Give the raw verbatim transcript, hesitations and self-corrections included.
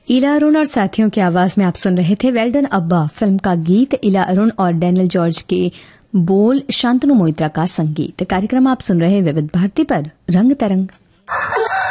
इला अरुण और साथियों की आवाज में आप सुन रहे थे वेल डन अब्बा फिल्म का गीत। इला अरुण और डैनियल जॉर्ज के बोल, शांतनु मोइत्रा का संगीत। कार्यक्रम आप सुन रहे विविध भारती पर रंग तरंग।